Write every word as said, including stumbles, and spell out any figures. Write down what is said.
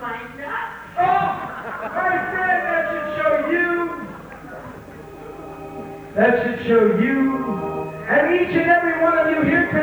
find out. Oh, my friend, that should show you. That should show you, and each and every one of you here tonight.